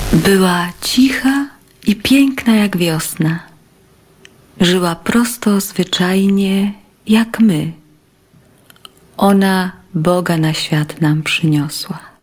Była cicha i piękna jak wiosna. Żyła prosto, zwyczajnie jak my. Ona Boga na świat nam przyniosła.